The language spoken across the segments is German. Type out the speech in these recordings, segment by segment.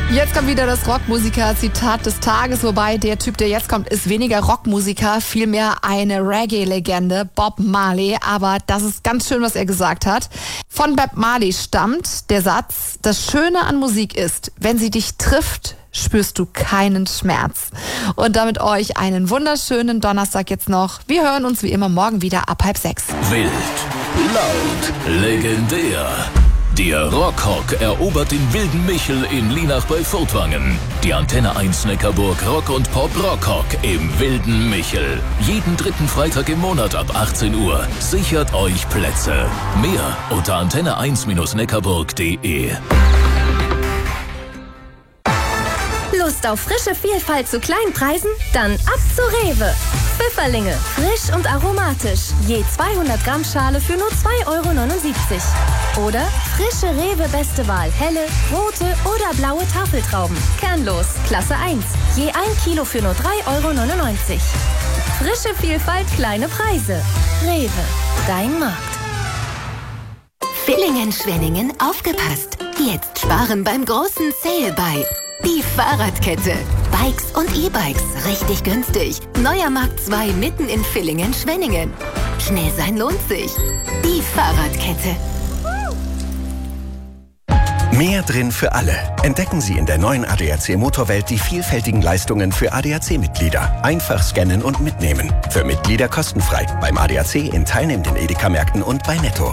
Jetzt kommt wieder das Rockmusiker-Zitat des Tages, wobei der Typ, der jetzt kommt, ist weniger Rockmusiker, vielmehr eine Reggae-Legende, Bob Marley. Aber das ist ganz schön, was er gesagt hat. Von Bob Marley stammt der Satz: Das Schöne an Musik ist, wenn sie dich trifft, spürst du keinen Schmerz. Und damit euch einen wunderschönen Donnerstag jetzt noch. Wir hören uns wie immer morgen wieder ab 5:30. Wild, laut, legendär. Der Rockhawk erobert den wilden Michel in Lienach bei Furtwangen. Die Antenne 1 Neckarburg Rock und Pop Rockhawk im wilden Michel. Jeden dritten Freitag im Monat ab 18 Uhr. Sichert euch Plätze. Mehr unter antenne1-neckarburg.de. Lust auf frische Vielfalt zu kleinen Preisen? Dann ab zu Rewe. Pfifferlinge, frisch und aromatisch. Je 200 Gramm Schale für nur 2,79 €. Oder frische Rewe Beste Wahl, helle, rote oder blaue Tafeltrauben. Kernlos, Klasse 1. Je 1 Kilo für nur 3,99 €. Frische Vielfalt, kleine Preise. Rewe, dein Markt. Villingen-Schwenningen, aufgepasst! Jetzt sparen beim großen Sale bei Die Fahrradkette. Bikes und E-Bikes richtig günstig. Neuer Markt 2 mitten in Villingen-Schwenningen. Schnell sein lohnt sich. Die Fahrradkette. Mehr drin für alle. Entdecken Sie in der neuen ADAC Motorwelt die vielfältigen Leistungen für ADAC-Mitglieder. Einfach scannen und mitnehmen. Für Mitglieder kostenfrei. Beim ADAC in teilnehmenden Edeka-Märkten und bei Netto.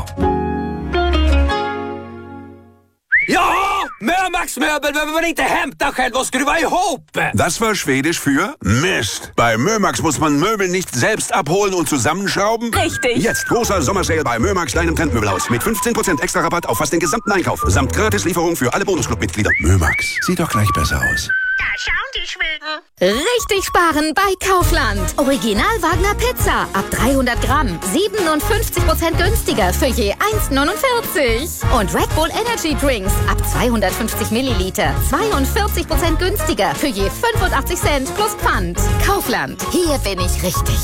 Ja! Mörmax Möbel behöver man inte hämta själv och skruva ihop. Das war Schwedisch für Mist. Bei Mörmax muss man Möbel nicht selbst abholen und zusammenschrauben. Richtig. Jetzt großer Sommersale bei Mörmax Kleinem Trendmöbelhaus mit 15% extra Rabatt auf fast den gesamten Einkauf. Samt Gratislieferung für alle Bonusclub-Mitglieder. Mörmax. Sieht doch gleich besser aus. Da schauen die Schweden. Richtig sparen bei Kaufland. Original Wagner Pizza. Ab 300 Gramm. 57% günstiger für je 1,49 €. Und Red Bull Energy Drinks. Ab 250 Milliliter. 42% günstiger für je 85 Cent plus Pfand. Kaufland. Hier bin ich richtig.